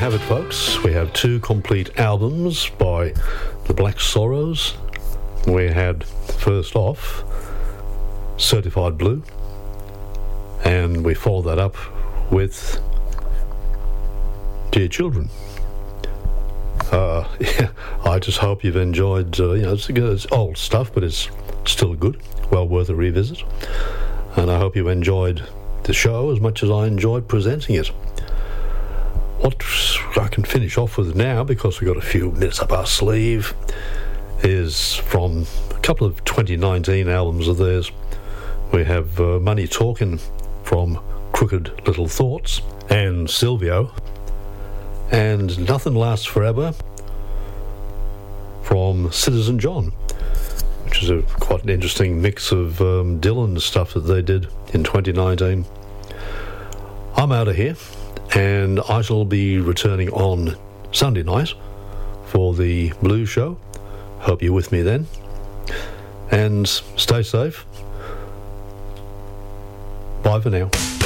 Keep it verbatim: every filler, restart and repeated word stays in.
have it, folks. We have two complete albums by the Black Sorrows. We had, first off, Certified Blue, and we followed that up with Dear Children. Uh, yeah, I just hope you've enjoyed, uh, you know, it's, it's old stuff, but it's still good, well worth a revisit. And I hope you enjoyed the show as much as I enjoyed presenting it. What I can finish off with now, because we've got a few minutes up our sleeve, is from a couple of twenty nineteen albums of theirs. We have uh, Money Talkin' from Crooked Little Thoughts, and Silvio, and Nothing Lasts Forever from Citizen John, which is a quite an interesting mix of um, Dylan stuff that they did in twenty nineteen. I'm out of here, and I shall be returning on Sunday night for the Blues Show. Hope you're with me then, and stay safe. Bye for now.